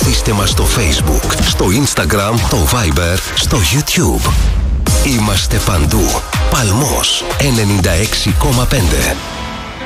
Ακολουθήστε μας στο Facebook, στο Instagram, το Viber, στο YouTube. Είμαστε παντού. Παλμός 96,5.